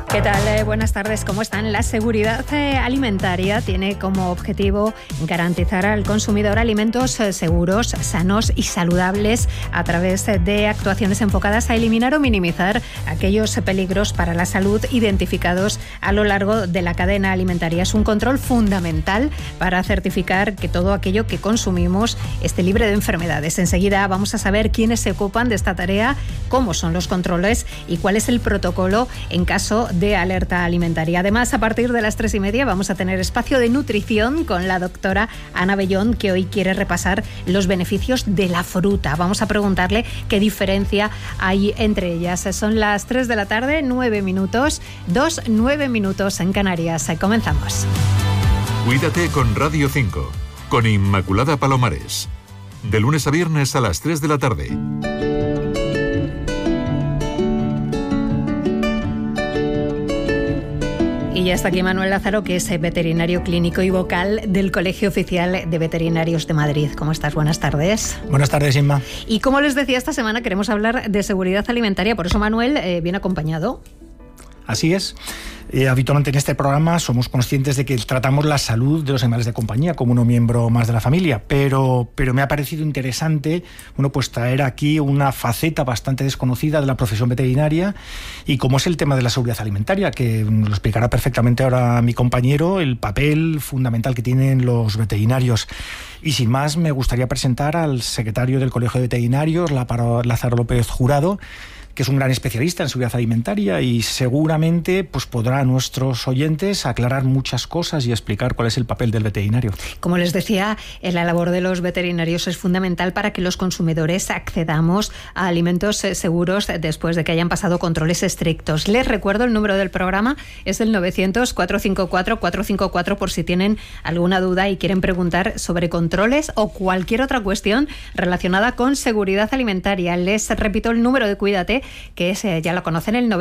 ¿Qué tal? Buenas tardes, ¿cómo están? La seguridad alimentaria tiene como objetivo garantizar al consumidor alimentos seguros, sanos y saludables a través de actuaciones enfocadas a eliminar o minimizar aquellos peligros para la salud identificados a lo largo de la cadena alimentaria. Es un control fundamental para certificar que todo aquello que consumimos esté libre de enfermedades. Enseguida vamos a saber quiénes se ocupan de esta tarea, cómo son los controles y cuál es el protocolo en caso de alerta alimentaria. Además, a partir de las 3:30 vamos a tener espacio de nutrición con la doctora Ana Bellón, que hoy quiere repasar los beneficios de la fruta. Vamos a preguntarle qué diferencia hay entre ellas. Son las 3 de la tarde, 9 minutos, 9 minutos en Canarias. Comenzamos. Cuídate con Radio 5, con Inmaculada Palomares. De lunes a viernes a las 3 de la tarde. Y ya está aquí Manuel Lázaro, que es veterinario clínico y vocal del Colegio Oficial de Veterinarios de Madrid. ¿Cómo estás? Buenas tardes. Buenas tardes, Inma. Y como les decía, esta semana queremos hablar de seguridad alimentaria, por eso Manuel viene acompañado. Así es. Habitualmente en este programa somos conscientes de que tratamos la salud de los animales de compañía como un miembro más de la familia, pero me ha parecido interesante pues traer aquí una faceta bastante desconocida de la profesión veterinaria, y como es el tema de la seguridad alimentaria, que lo explicará perfectamente ahora mi compañero, el papel fundamental que tienen los veterinarios. Y sin más, me gustaría presentar al secretario del Colegio de Veterinarios, Lázaro López Jurado, que es un gran especialista en seguridad alimentaria y seguramente podrá a nuestros oyentes aclarar muchas cosas y explicar cuál es el papel del veterinario. Como les decía, la labor de los veterinarios es fundamental para que los consumidores accedamos a alimentos seguros después de que hayan pasado controles estrictos. Les recuerdo, el número del programa es el 900-454-454 por si tienen alguna duda y quieren preguntar sobre controles o cualquier otra cuestión relacionada con seguridad alimentaria. Les repito el número de Cuídate, que es, ya lo conocen, el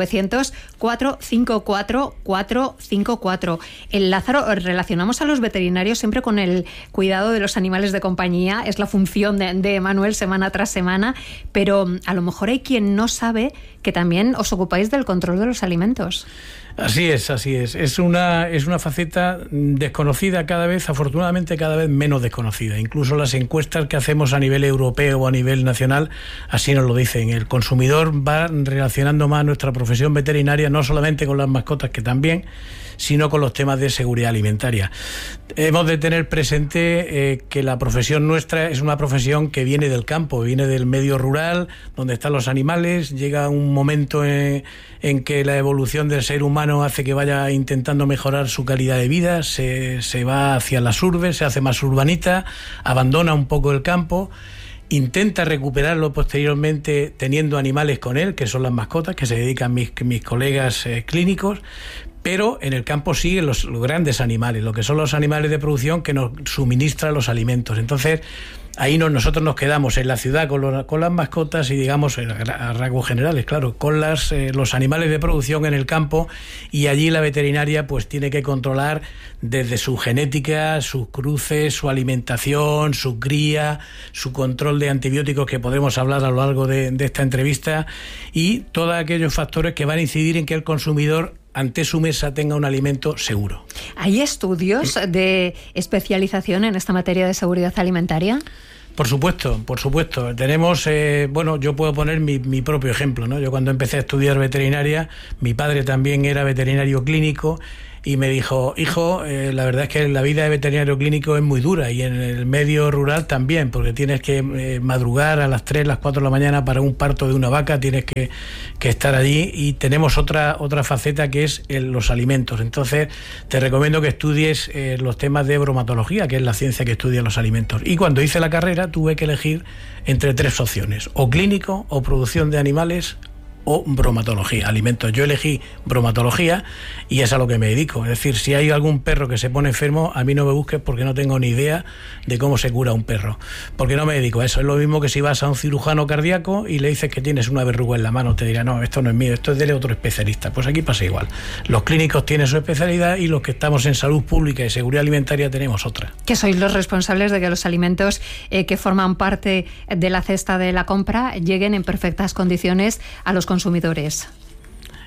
900-454-454. El Lázaro, relacionamos a los veterinarios siempre con el cuidado de los animales de compañía, es la función de Manuel semana tras semana, pero a lo mejor hay quien no sabe que también os ocupáis del control de los alimentos. Así es. Es una faceta desconocida cada vez, afortunadamente cada vez menos desconocida. Incluso las encuestas que hacemos a nivel europeo o a nivel nacional así nos lo dicen. El consumidor va relacionando más nuestra profesión veterinaria no solamente con las mascotas, que también, sino con los temas de seguridad alimentaria. Hemos de tener presente que la profesión nuestra es una profesión que viene del campo, viene del medio rural, donde están los animales. Llega un momento en que la evolución del ser humano hace que vaya intentando mejorar su calidad de vida, se va hacia las urbes, se hace más urbanita, abandona un poco el campo, intenta recuperarlo posteriormente teniendo animales con él, que son las mascotas, que se dedican mis colegas clínicos. Pero en el campo siguen los grandes animales, lo que son los animales de producción que nos suministran los alimentos. Entonces, ahí nosotros nos quedamos en la ciudad con las mascotas y, digamos, a rasgos generales, claro, con los animales de producción en el campo, y allí la veterinaria tiene que controlar desde su genética, sus cruces, su alimentación, su cría, su control de antibióticos, que podremos hablar a lo largo de esta entrevista, y todos aquellos factores que van a incidir en que el consumidor ante su mesa tenga un alimento seguro. ¿Hay estudios de especialización en esta materia de seguridad alimentaria? Por supuesto. Tenemos, yo puedo poner mi propio ejemplo, ¿no? Yo cuando empecé a estudiar veterinaria, mi padre también era veterinario clínico, y me dijo: hijo, la verdad es que la vida de veterinario clínico es muy dura, y en el medio rural también, porque tienes que madrugar a las 3, las 4 de la mañana para un parto de una vaca, tienes que estar allí, y tenemos otra faceta que es los alimentos. Entonces te recomiendo que estudies los temas de bromatología, que es la ciencia que estudia los alimentos. Y cuando hice la carrera tuve que elegir entre 3 opciones: o clínico, o producción de animales, o bromatología, alimentos. Yo elegí bromatología y es a lo que me dedico. Es decir, si hay algún perro que se pone enfermo, a mí no me busques, porque no tengo ni idea de cómo se cura un perro, porque no me dedico a eso. Es lo mismo que si vas a un cirujano cardíaco y le dices que tienes una verruga en la mano, te dirá: no, esto no es mío, esto es de otro especialista. Pues aquí pasa igual. Los clínicos tienen su especialidad y los que estamos en salud pública y seguridad alimentaria tenemos otra. Que sois los responsables de que los alimentos que forman parte de la cesta de la compra lleguen en perfectas condiciones a los consumidores.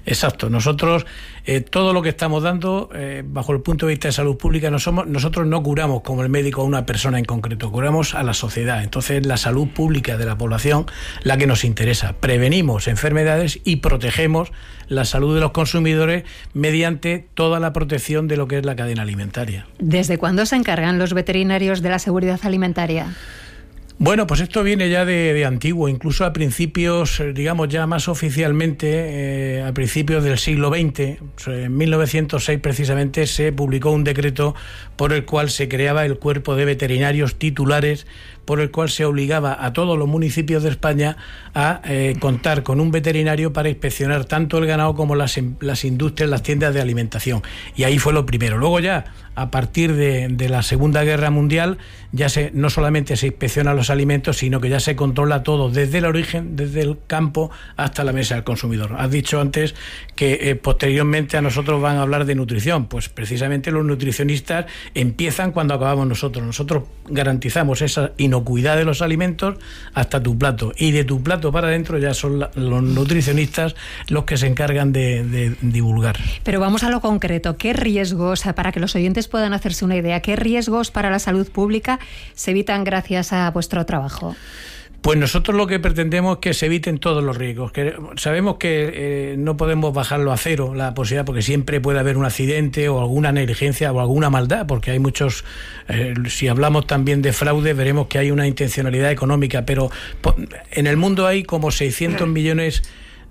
Exacto. Nosotros, todo lo que estamos dando, bajo el punto de vista de salud pública, nosotros no curamos como el médico a una persona en concreto, curamos a la sociedad. Entonces, la salud pública de la población la que nos interesa. Prevenimos enfermedades y protegemos la salud de los consumidores mediante toda la protección de lo que es la cadena alimentaria. ¿Desde cuándo se encargan los veterinarios de la seguridad alimentaria? Bueno, pues esto viene ya de antiguo, incluso a principios, digamos ya más oficialmente, a principios del siglo XX. En 1906 precisamente se publicó un decreto por el cual se creaba el cuerpo de veterinarios titulares, por el cual se obligaba a todos los municipios de España a contar con un veterinario para inspeccionar tanto el ganado como las industrias, las tiendas de alimentación. Y ahí fue lo primero. Luego ya, a partir de la Segunda Guerra Mundial, ya no solamente se inspeccionan los alimentos, sino que ya se controla todo, desde el origen, desde el campo hasta la mesa del consumidor. Has dicho antes que posteriormente a nosotros van a hablar de nutrición. Pues precisamente los nutricionistas empiezan cuando acabamos nosotros. Nosotros garantizamos esa inocuidad de los alimentos hasta tu plato, y de tu plato para adentro ya son los nutricionistas los que se encargan de divulgar. Pero vamos a lo concreto. ¿Qué riesgos, para que los oyentes puedan hacerse una idea, qué riesgos para la salud pública se evitan gracias a vuestro trabajo? Pues nosotros lo que pretendemos es que se eviten todos los riesgos. Sabemos que no podemos bajarlo a cero la posibilidad, porque siempre puede haber un accidente o alguna negligencia o alguna maldad, porque hay muchos, si hablamos también de fraude, veremos que hay una intencionalidad económica, pero en el mundo hay como 600 millones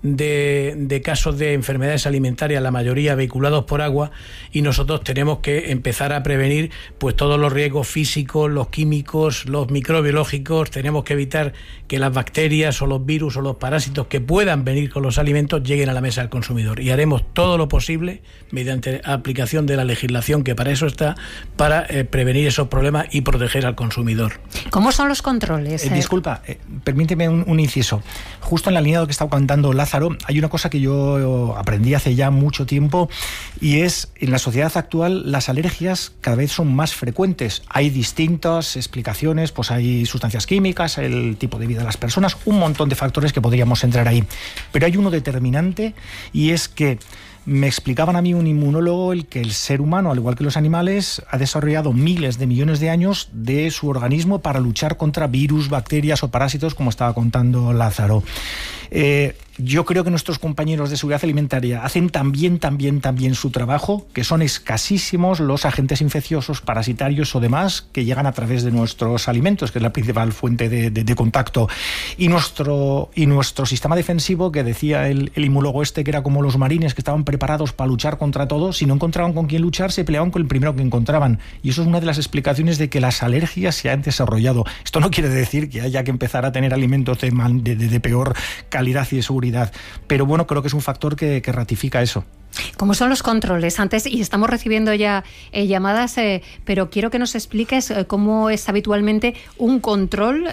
de casos de enfermedades alimentarias, la mayoría vehiculados por agua, y nosotros tenemos que empezar a prevenir pues todos los riesgos físicos, los químicos, los microbiológicos. Tenemos que evitar que las bacterias o los virus o los parásitos que puedan venir con los alimentos lleguen a la mesa del consumidor, y haremos todo lo posible mediante aplicación de la legislación que para eso está, para prevenir esos problemas y proteger al consumidor. ¿Cómo son los controles? Disculpa, permíteme un inciso. Justo en la línea de lo que estaba contando Lázaro, hay una cosa que yo aprendí hace ya mucho tiempo, y es, en la sociedad actual las alergias cada vez son más frecuentes. Hay distintas explicaciones, pues hay sustancias químicas, el tipo de vida de las personas, un montón de factores que podríamos entrar ahí. Pero hay uno determinante, y es que me explicaban a mí un inmunólogo el que el ser humano, al igual que los animales, ha desarrollado miles de millones de años de su organismo para luchar contra virus, bacterias o parásitos, como estaba contando Lázaro. Yo creo que nuestros compañeros de seguridad alimentaria hacen también su trabajo, que son escasísimos los agentes infecciosos, parasitarios o demás que llegan a través de nuestros alimentos, que es la principal fuente de contacto. Y nuestro sistema defensivo, que decía el inmunólogo que era como los marines, que estaban preparados para luchar contra todo, si no encontraban con quién luchar, se peleaban con el primero que encontraban. Y eso es una de las explicaciones de que las alergias se han desarrollado. Esto no quiere decir que haya que empezar a tener alimentos de peor calidad y de seguridad, pero bueno, creo que es un factor que ratifica eso. ¿Cómo son los controles? Antes, y estamos recibiendo ya llamadas, pero quiero que nos expliques cómo es habitualmente un control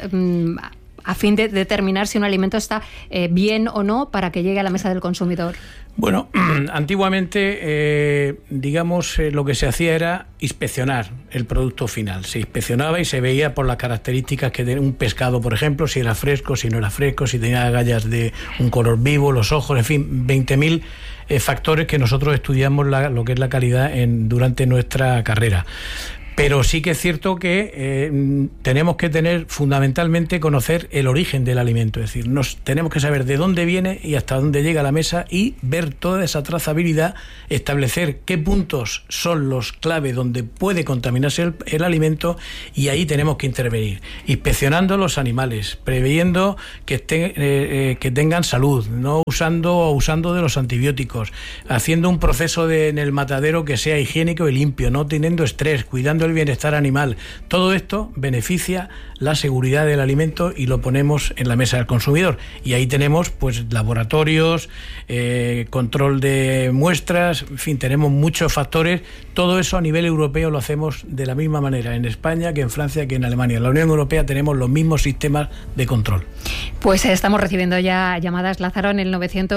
a fin de determinar si un alimento está bien o no para que llegue a la mesa del consumidor. Bueno, antiguamente, lo que se hacía era inspeccionar el producto final. Se inspeccionaba y se veía por las características que tenía un pescado, por ejemplo, si era fresco, si no era fresco, si tenía agallas de un color vivo, los ojos, en fin, 20.000 factores que nosotros estudiamos lo que es la calidad durante nuestra carrera. Pero sí que es cierto que tenemos que fundamentalmente conocer el origen del alimento, es decir, tenemos que saber de dónde viene y hasta dónde llega a la mesa, y ver toda esa trazabilidad, establecer qué puntos son los clave donde puede contaminarse el alimento, y ahí tenemos que intervenir, inspeccionando los animales, previendo que tengan salud, no usando de los antibióticos, haciendo un proceso en el matadero que sea higiénico y limpio, no teniendo estrés, cuidando el bienestar animal. Todo esto beneficia la seguridad del alimento y lo ponemos en la mesa del consumidor. Y ahí tenemos pues laboratorios, control de muestras, en fin, tenemos muchos factores. Todo eso a nivel europeo lo hacemos de la misma manera en España que en Francia que en Alemania. En la Unión Europea tenemos los mismos sistemas de control. Pues estamos recibiendo ya llamadas, Lázaro, en el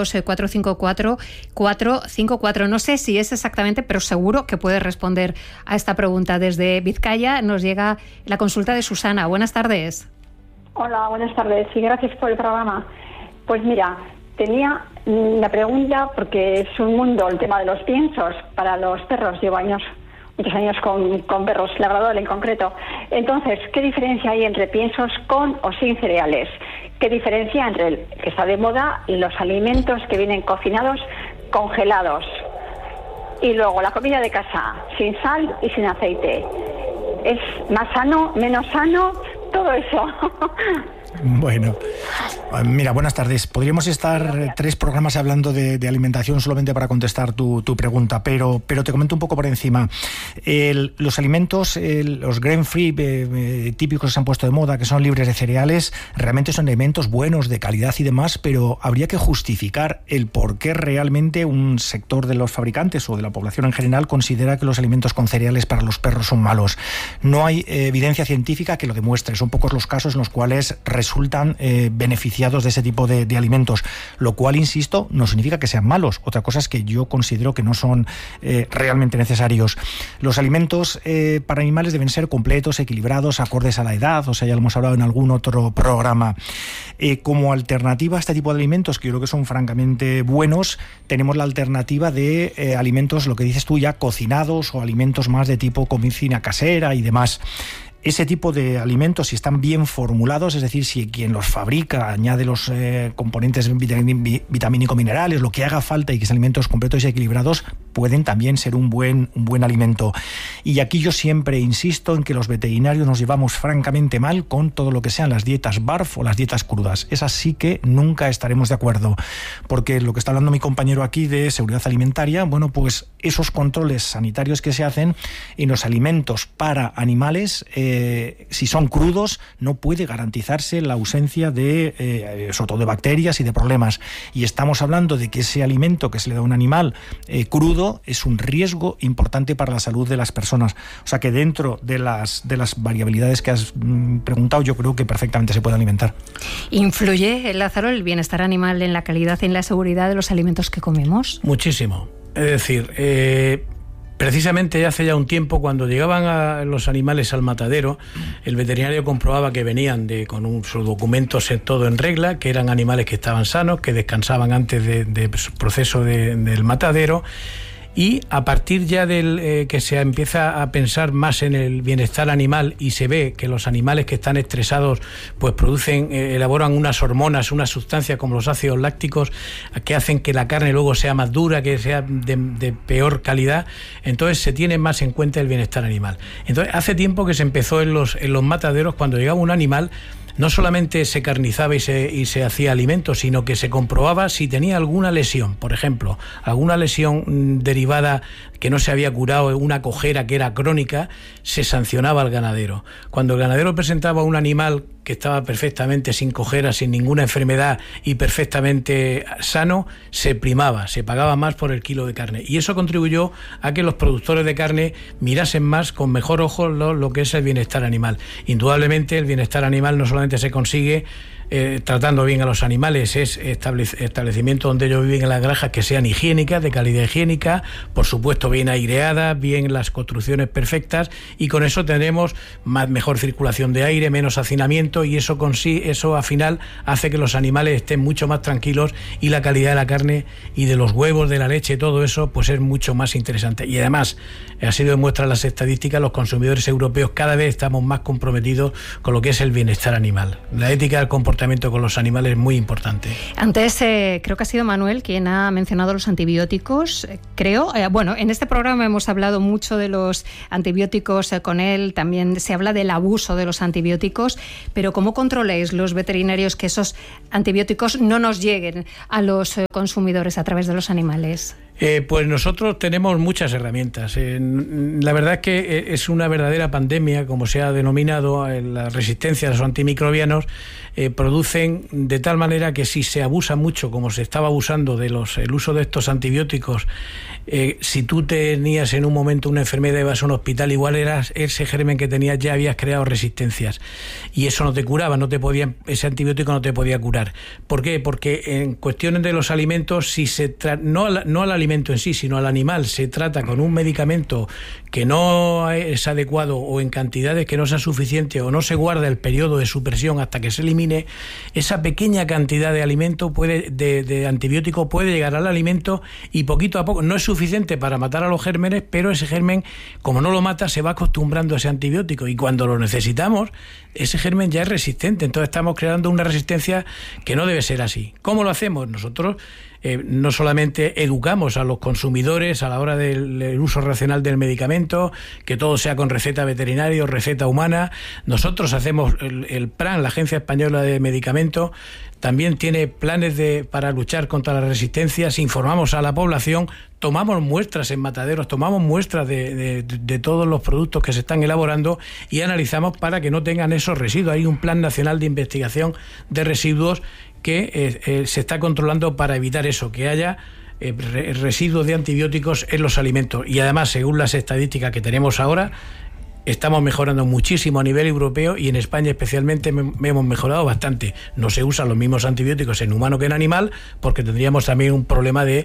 900-454-454. No sé si es exactamente, pero seguro que puede responder a esta pregunta. Desde Vizcaya nos llega la consulta de Susana. Buenas tardes. Hola, buenas tardes y gracias por el programa. Pues mira, tenía La pregunta, porque es un mundo el tema de los piensos para los perros. Llevo muchos años con perros labrador en concreto. Entonces, ¿qué diferencia hay entre piensos con o sin cereales? ¿Qué diferencia entre el que está de moda y los alimentos que vienen cocinados, congelados? Y luego la comida de casa, sin sal y sin aceite. ¿Es más sano, menos sano? Todo eso. Bueno, mira, buenas tardes. Podríamos estar 3 programas hablando de alimentación solamente para contestar tu pregunta, pero te comento un poco por encima. Los alimentos, los grain-free típicos que se han puesto de moda, que son libres de cereales, realmente son alimentos buenos, de calidad y demás, pero habría que justificar el por qué realmente un sector de los fabricantes o de la población en general considera que los alimentos con cereales para los perros son malos. No hay evidencia científica que lo demuestre. Son pocos los casos en los cuales resultan beneficiados de ese tipo de alimentos, lo cual, insisto, no significa que sean malos. Otra cosa es que yo considero que no son realmente necesarios. Los alimentos para animales deben ser completos, equilibrados, acordes a la edad, o sea, ya lo hemos hablado en algún otro programa. Como alternativa a este tipo de alimentos, que yo creo que son francamente buenos, tenemos la alternativa de alimentos, lo que dices tú, ya cocinados, o alimentos más de tipo cocina casera y demás. Ese tipo de alimentos, si están bien formulados, es decir, si quien los fabrica añade los componentes vitamínico-minerales, lo que haga falta, y que sean alimentos completos y equilibrados, pueden también ser un buen alimento. Y aquí yo siempre insisto en que los veterinarios nos llevamos francamente mal con todo lo que sean las dietas BARF o las dietas crudas. Esas sí que nunca estaremos de acuerdo, porque lo que está hablando mi compañero aquí de seguridad alimentaria, bueno, pues esos controles sanitarios que se hacen en los alimentos para animales, si son crudos, no puede garantizarse la ausencia de, sobre todo de bacterias y de problemas. Y estamos hablando de que ese alimento que se le da a un animal crudo es un riesgo importante para la salud de las personas. O sea que dentro de las variabilidades que has preguntado, yo creo que perfectamente se puede alimentar. ¿Influye, Lázaro, el bienestar animal en la calidad y en la seguridad de los alimentos que comemos? Muchísimo. Es decir, precisamente hace ya un tiempo, cuando llegaban los animales al matadero, el veterinario comprobaba que venían con sus documentos todo en regla, que eran animales que estaban sanos, que descansaban antes del proceso del matadero. Y a partir ya del que se empieza a pensar más en el bienestar animal, y se ve que los animales que están estresados pues elaboran unas hormonas, unas sustancias como los ácidos lácticos, que hacen que la carne luego sea más dura, que sea de peor calidad. Entonces se tiene más en cuenta el bienestar animal. Entonces hace tiempo que se empezó en los mataderos, cuando llegaba un animal, no solamente se carnizaba y se hacía alimento, sino que se comprobaba si tenía alguna lesión, por ejemplo, alguna lesión derivada que no se había curado, una cojera que era crónica, se sancionaba al ganadero. Cuando el ganadero presentaba un animal que estaba perfectamente sin cojera, sin ninguna enfermedad y perfectamente sano, se primaba, se pagaba más por el kilo de carne. Y eso contribuyó a que los productores de carne mirasen más, con mejor ojo, lo que es el bienestar animal. Indudablemente el bienestar animal no solamente se consigue tratando bien a los animales, es establecimientos donde ellos viven en las granjas que sean higiénicas, de calidad higiénica, por supuesto bien aireadas, bien las construcciones perfectas, y con eso tenemos mejor circulación de aire, menos hacinamiento, y eso al final hace que los animales estén mucho más tranquilos, y la calidad de la carne y de los huevos, de la leche, todo eso pues es mucho más interesante. Y además, ha sido demuestran las estadísticas, los consumidores europeos cada vez estamos más comprometidos con lo que es el bienestar animal. La ética del comportamiento con los animales es muy importante. Antes creo que ha sido Manuel quien ha mencionado los antibióticos, bueno, en este programa hemos hablado mucho de los antibióticos con él, también se habla del abuso de los antibióticos, pero ¿cómo controláis los veterinarios que esos antibióticos no nos lleguen a los consumidores a través de los animales? Pues nosotros tenemos muchas herramientas. La verdad es que es una verdadera pandemia, como se ha denominado. La resistencia a los antimicrobianos producen de tal manera que si se abusa mucho, como se estaba abusando el uso de estos antibióticos, si tú tenías en un momento una enfermedad y ibas a un hospital, igual ese germen que tenías ya habías creado resistencias, y eso no te curaba, ese antibiótico no te podía curar. ¿Por qué? Porque en cuestiones de los alimentos, si no al alimento en sí, sino al animal, se trata con un medicamento que no es adecuado, o en cantidades que no sean suficientes, o no se guarda el periodo de supresión hasta que se elimine, Esa pequeña cantidad de alimento de antibiótico puede llegar al alimento y poquito a poco, no es suficiente para matar a los gérmenes, pero ese germen, como no lo mata, se va acostumbrando a ese antibiótico y cuando lo necesitamos, ese germen ya es resistente. Entonces estamos creando una resistencia que no debe ser así. ¿Cómo lo hacemos? Nosotros no solamente educamos a los consumidores a la hora del uso racional del medicamento, que todo sea con receta veterinaria o receta humana. Nosotros hacemos el PRAN, la Agencia Española de Medicamentos, también tiene planes para luchar contra las resistencias, informamos a la población, tomamos muestras en mataderos, tomamos muestras de todos los productos que se están elaborando y analizamos para que no tengan esos residuos. Hay un plan nacional de investigación de residuos que se está controlando para evitar eso, que haya residuos de antibióticos en los alimentos. Y además, según las estadísticas que tenemos ahora, estamos mejorando muchísimo a nivel europeo y en España especialmente hemos mejorado bastante. No se usan los mismos antibióticos en humano que en animal porque tendríamos también un problema de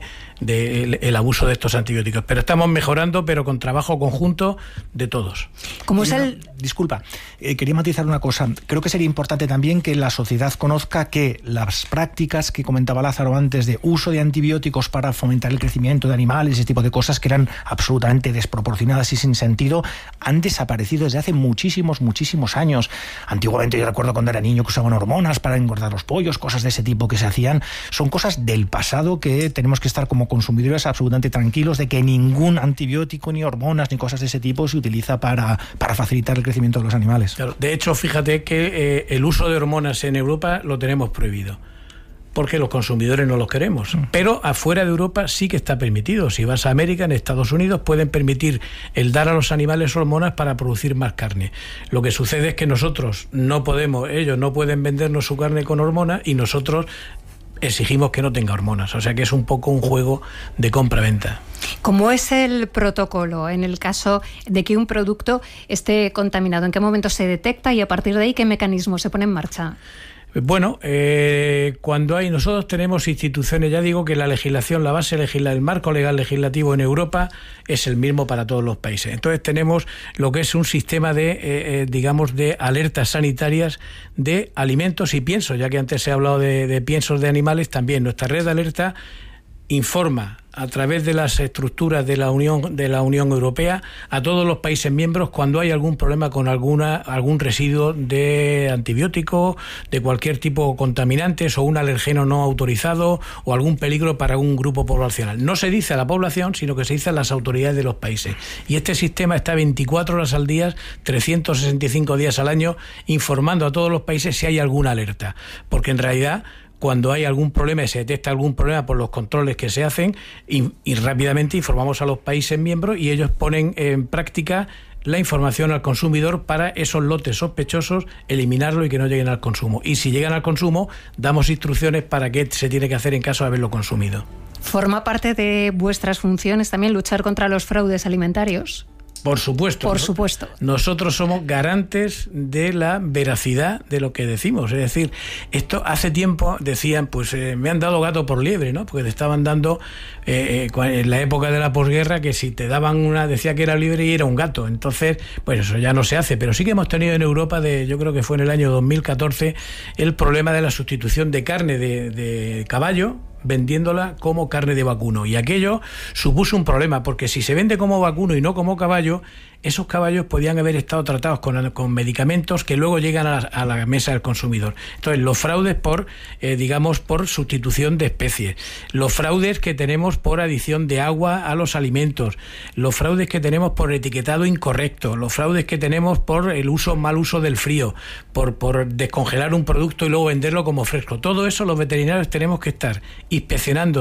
el abuso de estos antibióticos. Pero estamos mejorando, pero con trabajo conjunto de todos. ¿Cómo es Disculpa, quería matizar una cosa. Creo que sería importante también que la sociedad conozca que las prácticas que comentaba Lázaro antes de uso de antibióticos para fomentar el crecimiento de animales, ese tipo de cosas que eran absolutamente desproporcionadas y sin sentido, han desaparecido desde hace muchísimos años. Antiguamente yo recuerdo cuando era niño que usaban hormonas para engordar los pollos, cosas de ese tipo que se hacían. Son cosas del pasado que tenemos que estar como consumidores absolutamente tranquilos de que ningún antibiótico, ni hormonas, ni cosas de ese tipo se utiliza para facilitar el crecimiento de los animales. Claro, de hecho, fíjate que el uso de hormonas en Europa lo tenemos prohibido, porque los consumidores no los queremos. Pero afuera de Europa sí que está permitido. Si vas a América, en Estados Unidos, pueden permitir el dar a los animales hormonas para producir más carne. Lo que sucede es que nosotros no podemos, ellos no pueden vendernos su carne con hormonas y nosotros exigimos que no tenga hormonas. O sea que es un poco un juego de compra-venta. ¿Cómo es el protocolo en el caso de que un producto esté contaminado? ¿En qué momento se detecta y a partir de ahí qué mecanismo se pone en marcha? Bueno, nosotros tenemos instituciones, ya digo que la legislación, la base legislativa, el marco legal legislativo en Europa es el mismo para todos los países. Entonces tenemos lo que es un sistema de alertas sanitarias de alimentos y piensos, ya que antes se ha hablado de piensos de animales, también nuestra red de alerta informa a través de las estructuras de la Unión Europea a todos los países miembros cuando hay algún problema con algún residuo de antibiótico, de cualquier tipo de contaminantes o un alergeno no autorizado o algún peligro para un grupo poblacional. No se dice a la población, sino que se dice a las autoridades de los países. Y este sistema está 24 horas al día, 365 días al año, informando a todos los países si hay alguna alerta. Porque en realidad, cuando hay algún problema y se detecta algún problema por los controles que se hacen y rápidamente informamos a los países miembros y ellos ponen en práctica la información al consumidor para esos lotes sospechosos eliminarlo y que no lleguen al consumo. Y si llegan al consumo, damos instrucciones para qué se tiene que hacer en caso de haberlo consumido. ¿Forma parte de vuestras funciones también luchar contra los fraudes alimentarios? Por supuesto. Por supuesto. Nosotros somos garantes de la veracidad de lo que decimos. Es decir, esto hace tiempo decían, me han dado gato por liebre, ¿no? Porque te estaban dando, en la época de la posguerra, que si te daban decía que era libre y era un gato. Entonces, pues eso ya no se hace. Pero sí que hemos tenido en Europa, yo creo que fue en el año 2014, el problema de la sustitución de carne de caballo vendiéndola como carne de vacuno, y aquello supuso un problema porque si se vende como vacuno y no como caballo, esos caballos podían haber estado tratados con medicamentos que luego llegan a la mesa del consumidor. Entonces, los fraudes por sustitución de especies, los fraudes que tenemos por adición de agua a los alimentos, los fraudes que tenemos por etiquetado incorrecto, los fraudes que tenemos por el mal uso del frío, por descongelar un producto y luego venderlo como fresco. Todo eso los veterinarios tenemos que estar inspeccionando